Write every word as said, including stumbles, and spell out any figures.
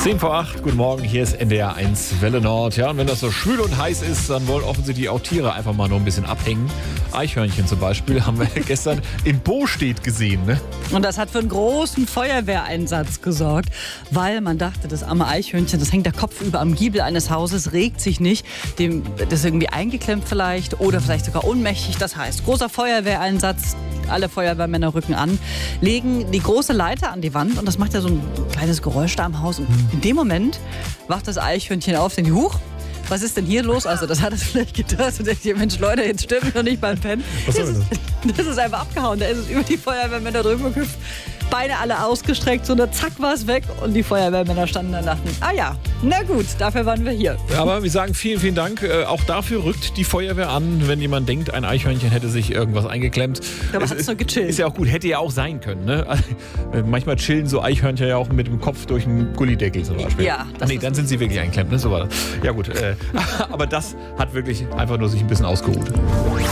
zehn vor acht, guten Morgen, hier ist N D R eins Welle Nord. Ja, und wenn das so schwül und heiß ist, dann wollen offensichtlich auch Tiere einfach mal nur ein bisschen abhängen. Eichhörnchen zum Beispiel haben wir gestern in Bostedt gesehen. Ne? Und das hat für einen großen Feuerwehreinsatz gesorgt, weil man dachte, das arme Eichhörnchen, das hängt der Kopf über am Giebel eines Hauses, regt sich nicht, dem, das ist irgendwie eingeklemmt vielleicht oder vielleicht sogar ohnmächtig. Das heißt, großer Feuerwehreinsatz, alle Feuerwehrmänner rücken an, legen die große Leiter an die Wand und das macht ja so ein kleines Geräusch da im Haus. Und in dem Moment wacht das Eichhörnchen auf, denkt, huch, was ist denn hier los? Also das hat es vielleicht gedacht und denkt, Mensch Leute, jetzt stimmt noch nicht beim Pennen. Was soll das, ist, das ist einfach abgehauen, da ist es über die Feuerwehrmänner drüber gehüpft. Beine alle ausgestreckt, so eine zack war es weg und die Feuerwehrmänner standen da und dachten, ah ja, na gut, dafür waren wir hier. Aber wir sagen vielen, vielen Dank. Äh, auch dafür rückt die Feuerwehr an, wenn jemand denkt, ein Eichhörnchen hätte sich irgendwas eingeklemmt. Aber hat es nur gechillt. Ist ja auch gut, hätte ja auch sein können. Ne? Also, manchmal chillen so Eichhörnchen ja auch mit dem Kopf durch einen Gullideckel zum Beispiel. Ja. Ach nee, dann sind sie wirklich eingeklemmt. Ne? So war das. Ja gut, äh, aber das hat wirklich einfach nur sich ein bisschen ausgeruht.